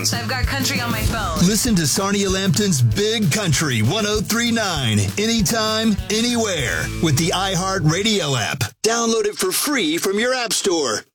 I've got country on my phone. Listen to Sarnia Lambton's Big Country 1039 anytime, anywhere with the iHeartRadio app. Download it for free from your app store.